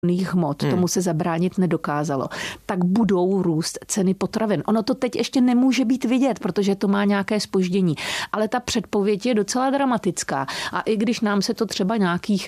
hmot, tomu se zabránit nedokázalo, tak budou růst ceny potravin. Ono to teď ještě nemůže být vidět, protože to má nějaké zpoždění, ale ta předpověď je docela dramatická. A i když nám se to třeba nějakých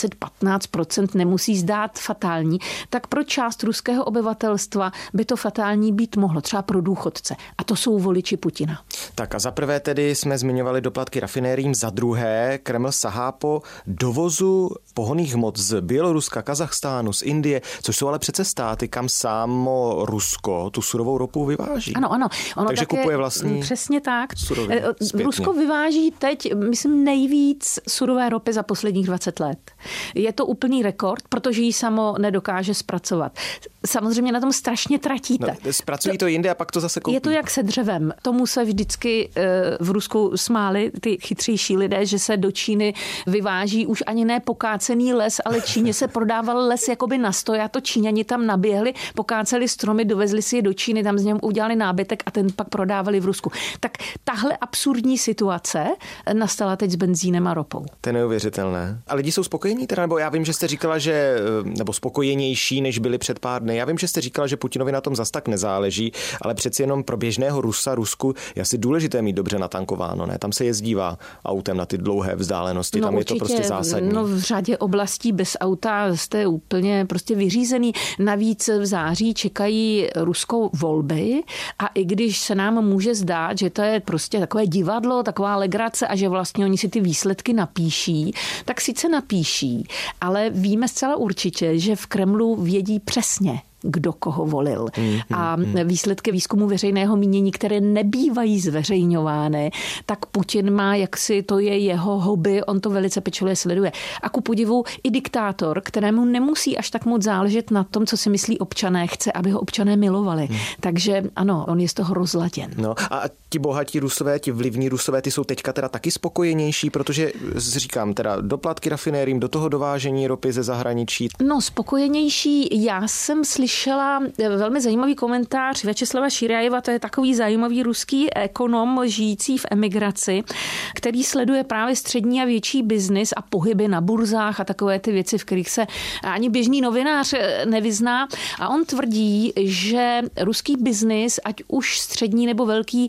10-15% nemusí zdát fatální, tak pro část ruského obyvatelstva by to fatální být mohlo, třeba pro důchodce. A to jsou voliči Putina. Tak a za prvé tedy jsme zmiňovali doplatky rafinériím, za druhé Kreml sahá po dovozu pohonných hmot z Běloruska, Kazachstánu, z Indie, což jsou ale přece státy, kam samo Rusko tu surovou ropu vyváží. Ano. Ono takže kupuje vlastní. Přesně tak. Zpětně. Rusko vyváží teď, myslím, nejvíc surové ropy za posledních 20 let. Je to úplný rekord, protože ji samo nedokáže zpracovat. Samozřejmě na tom strašně tratíte. No, zpracují to jinde a pak to zase koupí. Je to jak se dřevem. Tomu se vždycky v Rusku smáli ty chytřejší lidé, že se do Číny vyváží už ani ne pokácený les, ale Číně se prodával les jakoby na stoj a to Číňani tam naběhli, pokáceli stromy, dovezli si je do Číny, tam z něm udělali nábytek a ten pak prodávali v Rusku. Tak tahle absurdní situace nastala teď s benzínem a ropou. To je neuvěřitelné. A lidi jsou spokojení teda? Nebo já vím, že jste říkala, že nebo spokojenější, než byli před pár dny. Já vím, že jste říkala, že Putinovi na tom zas tak nezáleží, ale přeci jenom pro běžného Rusku je asi důležité mít dobře natankováno, ne? Tam se jezdívá autem na ty dlouhé vzdálenosti, tam určitě, je to prostě zásadní. No v řadě oblastí bez auta jste úplně prostě vyřízený. Navíc v září čekají Ruskou volby a i když se nám může zdát, že to je prostě takové divadlo, taková legrace a že vlastně oni si ty výsledky napíší, tak sice napíší, ale víme zcela určitě, že v Kremlu vědí přesně, kdo koho volil. A výsledky výzkumu veřejného mínění, které nebývají zveřejňovány, tak Putin má, jaksi to je jeho hobby, on to velice pečlivě sleduje. A ku podivu i diktátor, kterému nemusí až tak moc záležet na tom, co si myslí občané, chce, aby ho občané milovali. Takže ano, on je z toho rozladěn. No a ti bohatí Rusové, ti vlivní Rusové, ty jsou teďka teda taky spokojenější, protože říkám teda doplatky rafinériím, do toho dovážení ropy ze zahraničí. No, spokojenější, já jsem slyšela velmi zajímavý komentář Vjačeslava Širjajeva, to je takový zajímavý ruský ekonom žijící v emigraci, který sleduje právě střední a větší biznis a pohyby na burzách a takové ty věci, v kterých se ani běžný novinář nevyzná. A on tvrdí, že ruský biznis, ať už střední nebo velký,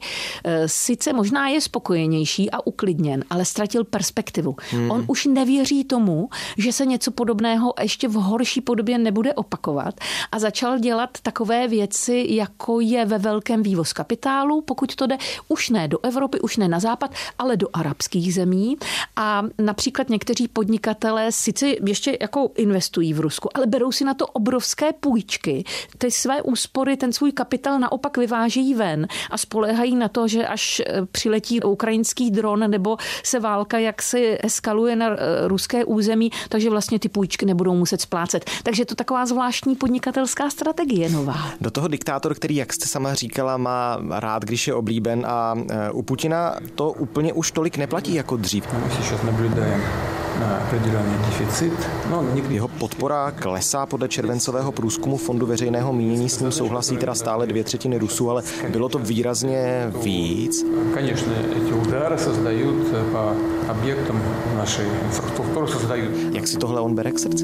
sice možná je spokojenější a uklidněn, ale ztratil perspektivu. On už nevěří tomu, že se něco podobného ještě v horší podobě nebude opakovat a začal dělat takové věci, jako je ve velkém vývoz kapitálu, pokud to jde, už ne do Evropy, už ne na západ, ale do arabských zemí. A například někteří podnikatelé sice ještě jako investují v Rusku, ale berou si na to obrovské půjčky. Ty své úspory, ten svůj kapitál naopak vyvážejí ven a spoléhají na to, že až přiletí ukrajinský dron nebo se válka jaksi eskaluje na ruské území, takže vlastně ty půjčky nebudou muset splácet. Takže to taková zvláštní podnikatelská strategie nová. Do toho diktátor, který, jak jste sama říkala, má rád, když je oblíben a u Putina to úplně už tolik neplatí jako dřív. Jeho podpora klesá podle červencového průzkumu Fondu veřejného mínění, s ním souhlasí teda stále 2/3 Rusů, ale bylo to výrazně víc. Jak si tohle on bere k srdci?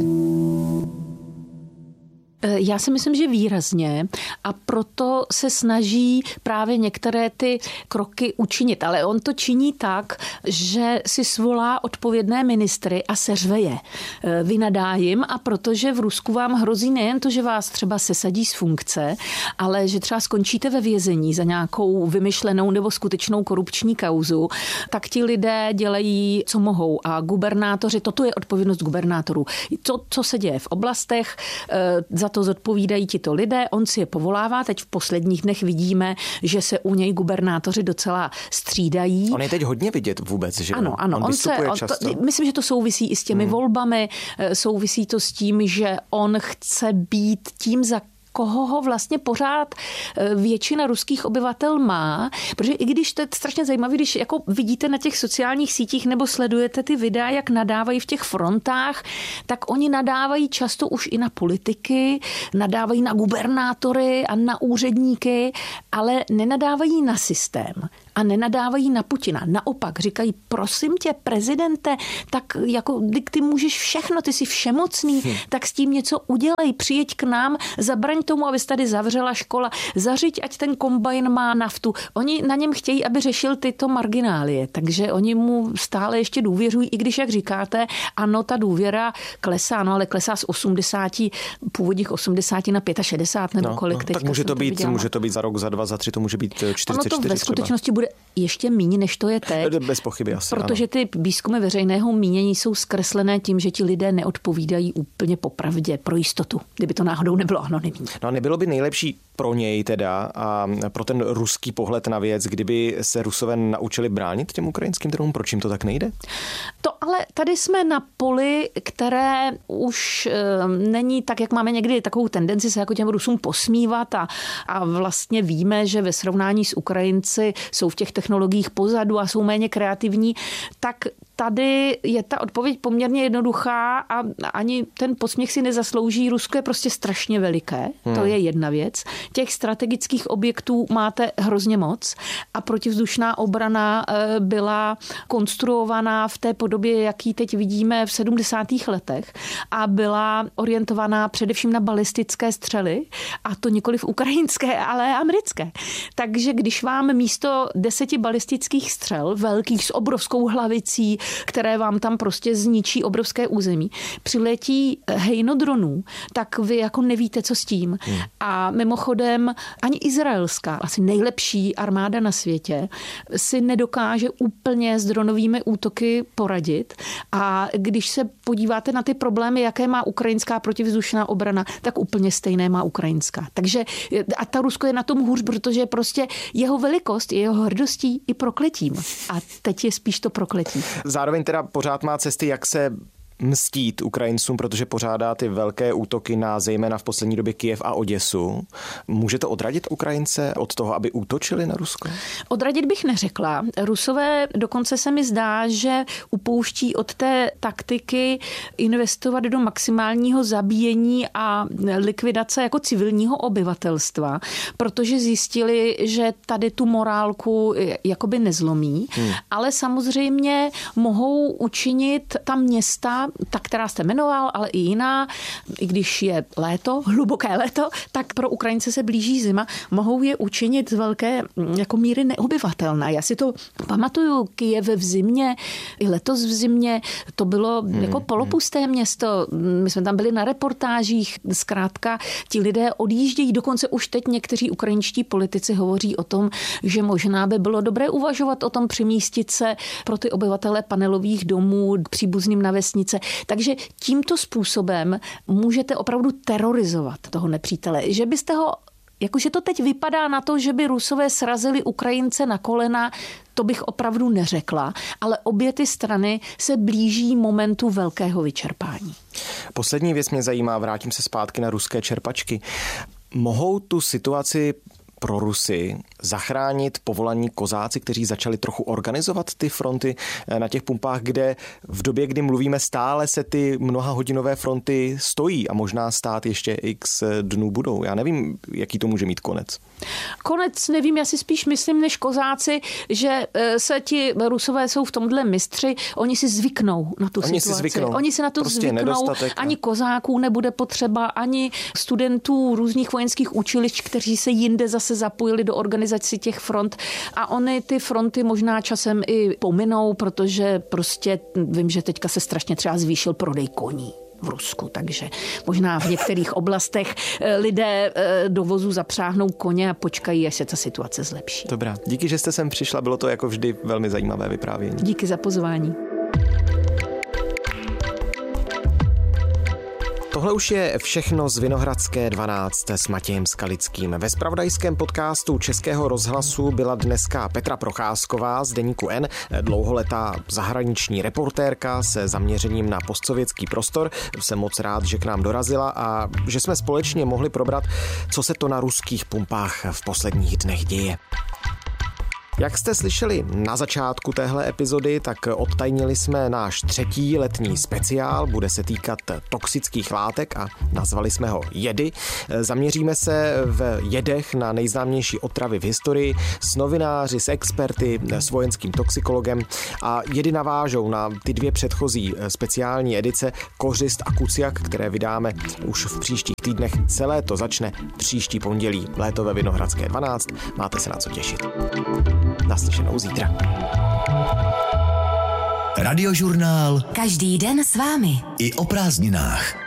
Já si myslím, že výrazně a proto se snaží právě některé ty kroky učinit. Ale on to činí tak, že si svolá odpovědné ministry a seřve je. Vynadá jim a protože v Rusku vám hrozí nejen to, že vás třeba sesadí z funkce, ale že třeba skončíte ve vězení za nějakou vymyšlenou nebo skutečnou korupční kauzu, tak ti lidé dělají, co mohou. A gubernátoři, toto je odpovědnost gubernátorů. To, co se děje v oblastech, za to zodpovídají tito lidé, on si je povolává. Teď v posledních dnech vidíme, že se u něj gubernátoři docela střídají. On je teď hodně vidět vůbec, že ano. On vystupuje často. Myslím, že to souvisí i s těmi volbami, souvisí to s tím, že on chce být tím, za koho ho vlastně pořád většina ruských obyvatel má, protože i když to je strašně zajímavé, když jako vidíte na těch sociálních sítích nebo sledujete ty videa, jak nadávají v těch frontách, tak oni nadávají často už i na politiky, nadávají na gubernátory a na úředníky, ale nenadávají na systém. a nenadávají na Putina. Naopak říkají, prosím tě, prezidente, tak jako ty můžeš všechno, ty jsi všemocný, tak s tím něco udělej, přijeď k nám, zabraň tomu, aby se tady zavřela škola, zařiď, ať ten kombajn má naftu. Oni na něm chtějí, aby řešil tyto marginálie, takže oni mu stále ještě důvěřují, i když, jak říkáte, ano, ta důvěra klesá, no ale klesá z 80, původních 80 na 65 nebo kolik teďka. Tak může to být za rok, za 2, za 3, to může být 44 ono to ve skutečnosti bude ještě míň, než to je teď. Bez pochyby asi. Protože ty výzkumy veřejného mínění jsou zkreslené tím, že ti lidé neodpovídají úplně popravdě, pro jistotu, kdyby to náhodou nebylo anonymní. No a nebylo by nejlepší pro něj teda a pro ten ruský pohled na věc, kdyby se Rusové naučili bránit těm ukrajinským trhům? Proč jim to tak nejde? To ale tady jsme na poli, které už není tak, jak máme někdy takovou tendenci se jako těm Rusům posmívat a vlastně víme, že ve srovnání s Ukrajinci jsou v těch technologiích pozadu a jsou méně kreativní, tak tady je ta odpověď poměrně jednoduchá a ani ten posměch si nezaslouží. Rusko je prostě strašně veliké, to je jedna věc. Těch strategických objektů máte hrozně moc a protivzdušná obrana byla konstruovaná v té podobě, jaký teď vidíme v 70. letech a byla orientovaná především na balistické střely a to nikoli v ukrajinské, ale americké. Takže když vám místo 10 balistických střel, velkých s obrovskou hlavicí, které vám tam prostě zničí obrovské území, přiletí hejno dronů, tak vy jako nevíte, co s tím. A mimochodem ani izraelská, asi nejlepší armáda na světě, si nedokáže úplně s dronovými útoky poradit. A když se podíváte na ty problémy, jaké má ukrajinská protivzdušná obrana, tak úplně stejné má ukrajinská. Takže a ta Rusko je na tom hůř, protože prostě jeho velikost je jeho hrdostí i prokletím. A teď je spíš to prokletí. Zároveň teda pořád má cesty, jak se mstít Ukrajincům, protože pořádá ty velké útoky na zejména v poslední době Kyjev a Oděsu. Může to odradit Ukrajince od toho, aby útočili na Rusko? Odradit bych neřekla. Rusové dokonce se mi zdá, že upouští od té taktiky investovat do maximálního zabíjení a likvidace jako civilního obyvatelstva, protože zjistili, že tady tu morálku jakoby nezlomí, ale samozřejmě mohou učinit ta města, ta, která jste jmenoval, ale i jiná, i když je léto, hluboké léto, tak pro Ukrajince se blíží zima, mohou je učinit z velké jako míry neobyvatelné. Já si to pamatuju, Kyjev v zimě, i letos v zimě, to bylo jako polopusté město. My jsme tam byli na reportážích, zkrátka ti lidé odjíždějí, dokonce už teď někteří ukrajinští politici hovoří o tom, že možná by bylo dobré uvažovat o tom přemístit se pro ty obyvatele panelových domů příbuzným na vesnice. Takže tímto způsobem můžete opravdu terorizovat toho nepřítele. Že byste ho, jakože to teď vypadá na to, že by Rusové srazili Ukrajince na kolena, to bych opravdu neřekla, ale obě ty strany se blíží momentu velkého vyčerpání. Poslední věc mě zajímá, vrátím se zpátky na ruské čerpačky. Mohou tu situaci pro Rusy zachránit povolaní kozáci, kteří začali trochu organizovat ty fronty na těch pumpách, kde v době, kdy mluvíme, stále se ty mnohahodinové fronty stojí a možná stát ještě x dnů budou. Já nevím, jaký to může mít konec. Konec nevím, já si spíš myslím, než kozáci, že se ti Rusové jsou v tomhle mistři, oni si zvyknou na tu situaci. Oni si na to prostě zvyknou. Ani kozáků nebude potřeba, ani studentů různých vojenských učilišť, kteří se jinde zase zapojili do organizací těch front. A oni ty fronty možná časem i pominou, protože prostě vím, že teďka se strašně třeba zvýšil prodej koní v Rusku, takže možná v některých oblastech lidé do vozu zapřáhnou koně a počkají, až se ta situace zlepší. Dobrá, díky, že jste sem přišla, bylo to jako vždy velmi zajímavé vyprávění. Díky za pozvání. Tohle už je všechno z Vinohradské 12 s Matějem Skalickým. Ve zpravodajském podcastu Českého rozhlasu byla dneska Petra Procházková z deníku N, dlouholetá zahraniční reportérka se zaměřením na postsovětský prostor. Jsem moc rád, že k nám dorazila a že jsme společně mohli probrat, co se to na ruských pumpách v posledních dnech děje. Jak jste slyšeli na začátku téhle epizody, tak odtajnili jsme náš 3. letní speciál, bude se týkat toxických látek a nazvali jsme ho Jedy. Zaměříme se v jedech na nejznámější otravy v historii s novináři, s experty, s vojenským toxikologem a jedy navážou na ty 2 předchozí speciální edice Kořist a Kuciak, které vydáme už v příštích týdnech. Celé to začne příští pondělí. Léto ve Vinohradské 12. Máte se na co těšit. Naslyšenou zítra. Radiožurnál. Každý den s vámi. I o prázdninách.